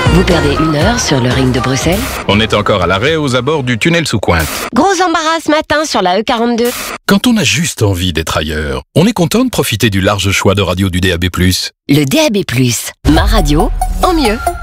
Vous perdez 1 heure sur le ring de Bruxelles. On est encore à l'arrêt aux abords du tunnel sous Cointe. Gros embarras ce matin sur la E42. Quand on a juste envie d'être ailleurs, on est content de profiter du large choix de radio du DAB+. Le DAB+, ma radio en mieux.